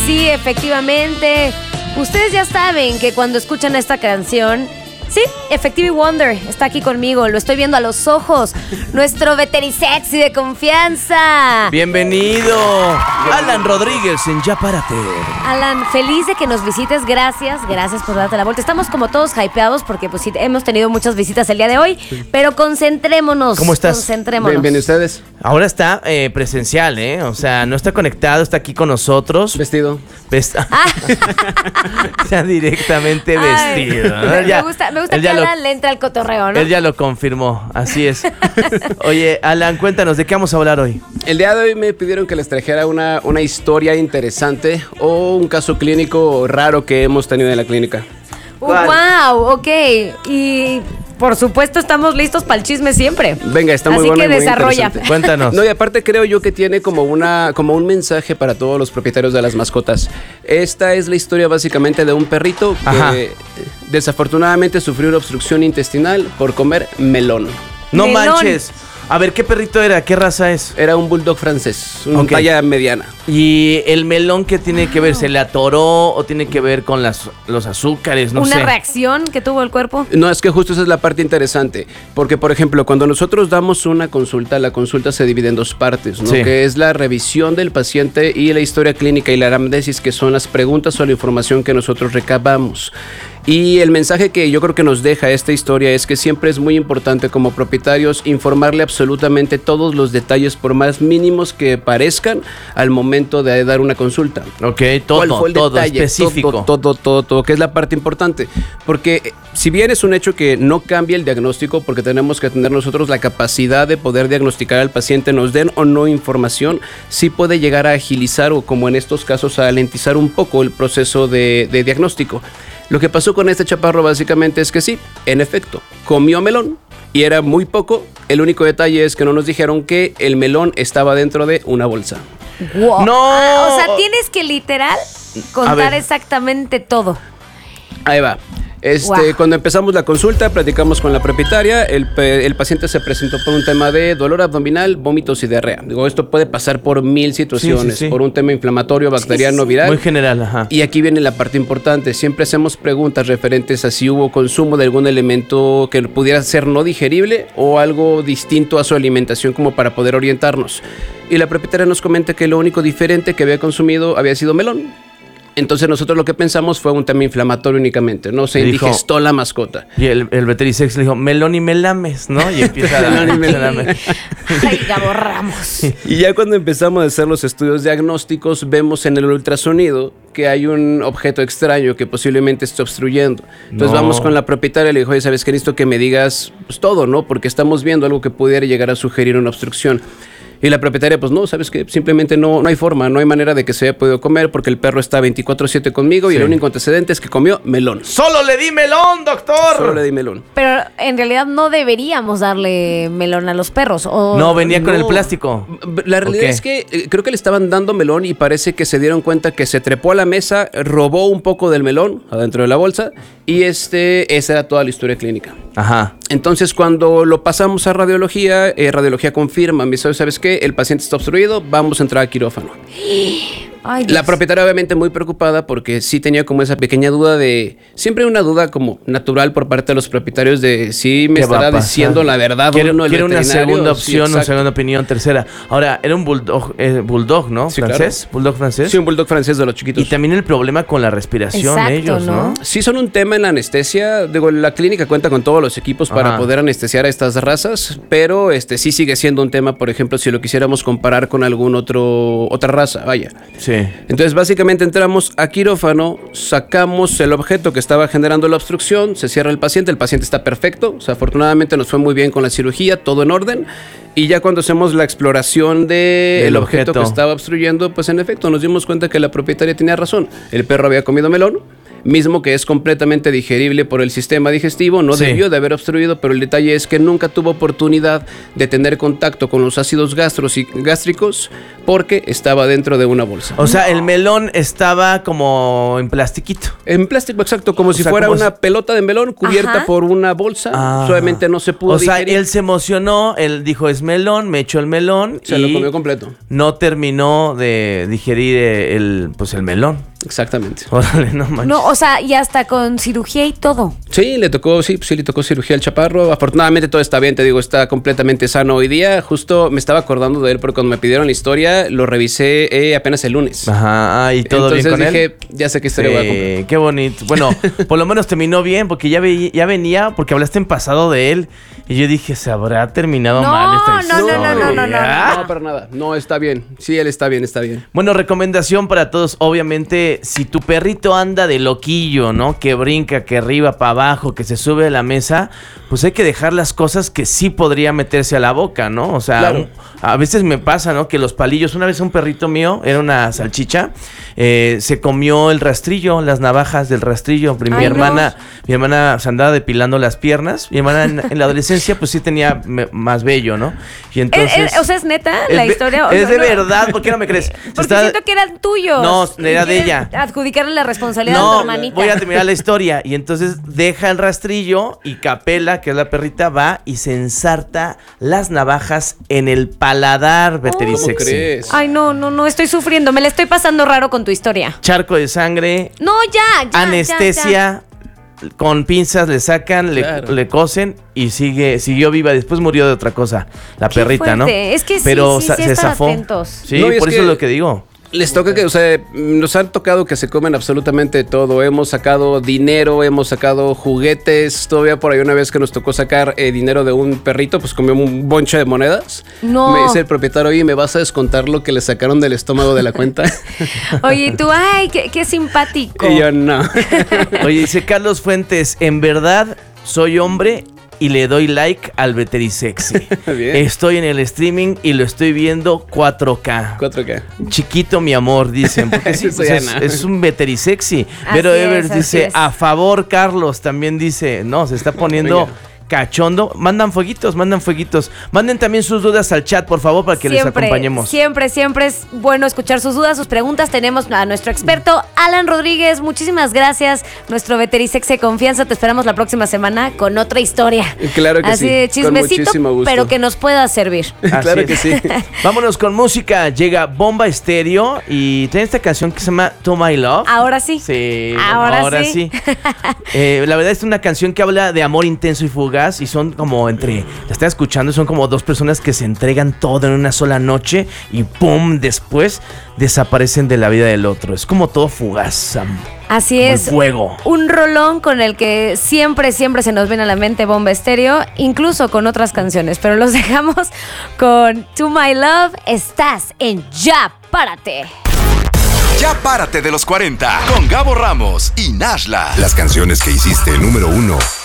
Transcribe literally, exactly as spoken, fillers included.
sí, efectivamente. Ustedes ya saben que cuando escuchan esta canción, sí, Effective Wonder está aquí conmigo, lo estoy viendo a los ojos. Nuestro veterisexy de confianza. Bienvenido, Alan Rodríguez en Ya Párate. Alan, feliz de que nos visites, gracias, gracias por darte la vuelta. Estamos como todos hypeados porque pues sí, hemos tenido muchas visitas el día de hoy, pero concentrémonos. ¿Cómo estás? Concentrémonos. Bien, bien, ¿y ustedes? Ahora está eh, presencial, ¿eh? O sea, no está conectado, está aquí con nosotros. Vestido. Vest- Ah. Está directamente Ay, vestido. ¿no? Me, Ya- me gusta, me gusta él que ya lo- Alan le entra al cotorreo, ¿no? Él ya lo confirmó, así es. Oye, Alan, cuéntanos, ¿de qué vamos a hablar hoy? El día de hoy me pidieron que les trajera una, una historia interesante o un caso clínico raro que hemos tenido en la clínica. Uh, wow, ok. Y por supuesto estamos listos para el chisme siempre. Venga, está muy Así bueno que y muy desarrolla. interesante. Cuéntanos. No, y aparte creo yo que tiene como una como un mensaje para todos los propietarios de las mascotas. Esta es la historia básicamente de un perrito que Ajá. desafortunadamente sufrió una obstrucción intestinal por comer melón. No Melón. manches. A ver, ¿qué perrito era? ¿Qué raza es? Era un bulldog francés, una Ok. talla mediana. ¿Y el melón qué tiene que ver? ¿Se le atoró o tiene que ver con las, los azúcares? No Una sé. reacción que tuvo el cuerpo. No, es que justo esa es la parte interesante, porque por ejemplo, cuando nosotros damos una consulta, la consulta se divide en dos partes, ¿no? Sí. Que es la revisión del paciente y la historia clínica y la anamnesis, que son las preguntas o la información que nosotros recabamos. Y el mensaje que yo creo que nos deja esta historia es que siempre es muy importante como propietarios informarle absolutamente todos los detalles, por más mínimos que parezcan, al momento de dar una consulta. Ok, todo, ¿Cuál fue el todo, detalle? específico. Todo, todo, todo, todo, que es la parte importante. Porque eh, si bien es un hecho que no cambia el diagnóstico, porque tenemos que tener nosotros la capacidad de poder diagnosticar al paciente, nos den o no información, sí puede llegar a agilizar o, como en estos casos, a alentizar un poco el proceso de, de diagnóstico. Lo que pasó con este chaparro básicamente es que sí, en efecto, comió melón y era muy poco. El único detalle es que no nos dijeron que el melón estaba dentro de una bolsa. Wow. ¡No! Ah, o sea, tienes que literal A contar ver. exactamente todo. Ahí va. Este, Guau. Cuando empezamos la consulta, platicamos con la propietaria. El, pe- el paciente se presentó por un tema de dolor abdominal, vómitos y diarrea. Digo, esto puede pasar por mil situaciones, Sí, sí, sí. por un tema inflamatorio, bacteriano, viral. Muy general, ajá. Y aquí viene la parte importante. Siempre hacemos preguntas referentes a si hubo consumo de algún elemento que pudiera ser no digerible o algo distinto a su alimentación, como para poder orientarnos. Y la propietaria nos comenta que lo único diferente que había consumido había sido melón. Entonces nosotros lo que pensamos fue un tema inflamatorio únicamente, no se Le dijo- indigestó la mascota. Y el, el veterisex le dijo, melón y melames, ¿no? Y empieza a Melón y melame. Ay, Gabo Ramos. Y ya cuando empezamos a hacer los estudios diagnósticos, vemos en el ultrasonido que hay un objeto extraño que posiblemente esté obstruyendo. Entonces No. vamos con la propietaria y le dijo, oye, ¿sabes qué? Necesito que me digas pues, todo, ¿no? Porque estamos viendo algo que pudiera llegar a sugerir una obstrucción. Y la propietaria, pues no, ¿sabes qué? Simplemente no, no hay forma, no hay manera de que se haya podido comer porque el perro está veinticuatro siete conmigo y Sí. el único antecedente es que comió melón. ¡Solo le di melón, doctor! Solo le di melón. Pero en realidad no deberíamos darle melón a los perros. O... No, venía con No. el plástico. La realidad ¿O qué? es que eh, creo que le estaban dando melón y parece que se dieron cuenta que se trepó a la mesa, robó un poco del melón adentro de la bolsa y este, esa era toda la historia clínica. Ajá. Entonces cuando lo pasamos a radiología, eh, radiología confirma, me dice, ¿sabes qué? El paciente está obstruido, vamos a entrar a quirófano. Ay, Dios. La propietaria obviamente muy preocupada porque sí tenía como esa pequeña duda de... Siempre una duda como natural por parte de los propietarios de si me ¿Qué va a estará pasar? diciendo la verdad Quiere, o no el quiere una veterinario. segunda Sí, opción, una exacto. segunda opinión, tercera. Ahora, era un bulldog, eh, bulldog ¿no? Sí, ¿Francés? claro. ¿Bulldog francés? Sí, un bulldog francés de los chiquitos. Y también el problema con la respiración Exacto, ellos, ¿no? ¿no? Sí son un tema en la anestesia. Digo, la clínica cuenta con todos los equipos para Ajá. poder anestesiar a estas razas, pero este sí sigue siendo un tema, por ejemplo, si lo quisiéramos comparar con algún otro otra raza, vaya. Sí. Entonces, básicamente entramos a quirófano, sacamos el objeto que estaba generando la obstrucción, se cierra el paciente, el paciente está perfecto, o sea, afortunadamente nos fue muy bien con la cirugía, todo en orden. Y ya cuando hacemos la exploración del Del objeto, objeto. que estaba obstruyendo, pues en efecto nos dimos cuenta que la propietaria tenía razón. El perro había comido melón. mismo que es completamente digerible por el sistema digestivo, no Sí. debió de haber obstruido, pero el detalle es que nunca tuvo oportunidad de tener contacto con los ácidos gastros y gástricos porque estaba dentro de una bolsa. O sea, el melón estaba como en plastiquito. En plástico, exacto, como O si sea, fuera como una si- pelota de melón cubierta Ajá. por una bolsa. Ah. Suavemente no se pudo O sea, digerir. él se emocionó, él dijo es melón, me echó el melón Se y lo comió completo. no terminó de digerir eh, el, pues el melón. Exactamente. Órale, no manches. No, o sea, y hasta con cirugía y todo. Sí, le tocó, sí, sí, le tocó cirugía al chaparro. Afortunadamente todo está bien, te digo, está completamente sano hoy día. Justo me estaba acordando de él porque cuando me pidieron la historia, lo revisé eh, apenas el lunes. Ajá, y todo Entonces bien con dije, él. ya sé qué historia voy a contar. Sí, qué bonito. Bueno, por lo menos terminó bien porque ya, ve- ya venía, porque hablaste en pasado de él y yo dije, ¿se habrá terminado No, mal esta no, no, historia? no, no, no, no. No, para nada. No, está bien. Sí, él está bien, está bien. Bueno, recomendación para todos, obviamente, si tu perrito anda de loquillo, ¿no? Que brinca, que arriba, para abajo, que se sube a la mesa, pues hay que dejar las cosas que sí podría meterse a la boca, ¿no? O sea, Claro. un- a veces me pasa, ¿no? Que los palillos, una vez un perrito mío, era una salchicha, eh, se comió el rastrillo, las navajas del rastrillo. Mi Ay, hermana, mi hermana se andaba depilando las piernas, mi hermana en, en la adolescencia, pues sí tenía me- más vello, ¿no? Y entonces... ¿Es- es- o sea, ¿es neta la de- historia? O Es no, de no. verdad, ¿por qué no me crees? Se Porque está- siento que eran tuyos. No, era de ¿Quieres ella. adjudicarle la responsabilidad a tu No, hermanita. voy a terminar la historia. Y entonces deja el rastrillo y Capela, que es la perrita, va y se ensarta las navajas en el paladar, ¿Cómo Veterisexy. crees? Ay, no, no, no, estoy sufriendo. Me la estoy pasando raro con tu historia. Charco de sangre, No, ya, ya. anestesia, ya, con pinzas le sacan, le, Claro. le cosen y sigue, siguió viva. Después murió de otra cosa, la Qué perrita, ¿no? fuerte. Es que sí, Pero sí, sa- sí se estar zafó. atentos. Sí, No, y es por eso que- es lo que digo. Les toca que, o sea, nos han tocado que se comen absolutamente todo. Hemos sacado dinero, hemos sacado juguetes. Todavía por ahí una vez que nos tocó sacar eh, dinero de un perrito, pues comió un bonche de monedas. No. Me dice el propietario, oye, ¿me vas a descontar lo que le sacaron del estómago de la cuenta? ya. Oye, y tú, ay, qué, qué simpático. Y yo, no. Oye, dice Carlos Fuentes, en verdad soy hombre y le doy like al Veterisexy. Bien. Estoy en el streaming y lo estoy viendo cuatro K. cuatro K. Chiquito mi amor, dicen. Porque sí, Eso pues ya es, no. es un Veterisexy. Así Pero es, Evers así dice, es. a favor Carlos, también dice, no, se está poniendo... Venga. cachondo. Mandan fueguitos, mandan fueguitos. Manden también sus dudas al chat, por favor, para que les acompañemos. Siempre, siempre es bueno escuchar sus dudas, sus preguntas. Tenemos a nuestro experto, Alan Rodríguez. Muchísimas gracias. Nuestro Veterisex de confianza. Te esperamos la próxima semana con otra historia. Claro que Así sí, de con chismecito, muchísimo gusto. pero que nos pueda servir. Así Claro es. que sí. Vámonos con música. Llega Bomba Estéreo y tiene esta canción que se llama To My Love. Ahora sí. Sí, Ahora ahora, sí. sí. Eh, la verdad es una canción que habla de amor intenso y fugaz y son como entre, la están escuchando, son como dos personas que se entregan todo en una sola noche y pum, después desaparecen de la vida del otro. Es como todo fugaz, Sam. Así Como el es. fuego. Un rolón con el que siempre, siempre se nos viene a la mente Bomba Estéreo, incluso con otras canciones. Pero los dejamos con To My Love. Estás en Ya Párate. Ya párate de los cuarenta con Gabo Ramos y Nashla. Las canciones que hiciste número uno